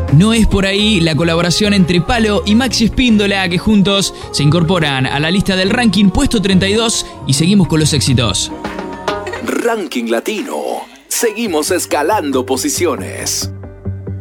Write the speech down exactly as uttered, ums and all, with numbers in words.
No es por ahí la colaboración entre Palo y Maxi Espíndola, que juntos se incorporan a la lista del ranking puesto treinta y dos y seguimos con los éxitos. Ranking Latino. Seguimos escalando posiciones.